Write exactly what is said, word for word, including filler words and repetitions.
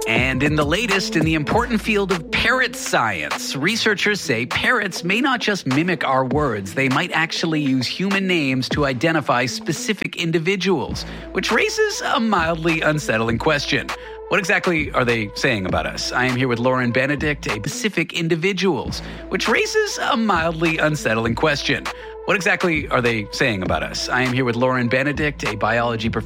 And in the latest, in the important field of parrot science, researchers say parrots may not just mimic our words, they might actually use human names to identify specific individuals, which raises a mildly unsettling question. What exactly are they saying about us? I am here with Lauren Benedict, a Pacific Individuals, which raises a mildly unsettling question. What exactly are they saying about us? I am here with Lauren Benedict, a biology professor